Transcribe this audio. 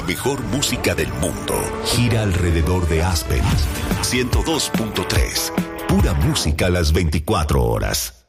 la mejor música del mundo gira alrededor de Aspen 102.3. Pura música a las 24 horas.